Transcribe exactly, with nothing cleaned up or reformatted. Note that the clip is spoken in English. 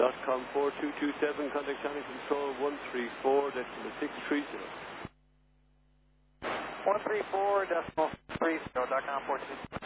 dot com four two two seven, contact channel control one three four decimal six three zero. one three four decimal three zero, dot com four two.